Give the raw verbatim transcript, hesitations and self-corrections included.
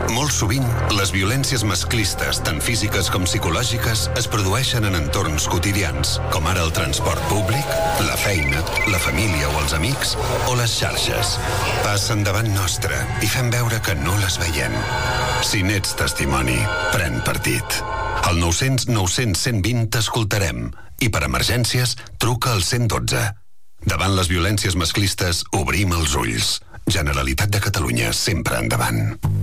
Molt sovint, les violències masclistes, tant físiques com psicològiques, es produeixen en entorns quotidians, com ara el transport públic, la feina, la família o els amics, o les xarxes. Passen davant nostre i fem veure que no les veiem. Si n'ets testimoni, pren partit. Al nou cents nou cents cent vint t'escoltarem i per emergències truca al cent dotze. Davant les violències masclistes, obrim els ulls. Generalitat de Catalunya, sempre endavant.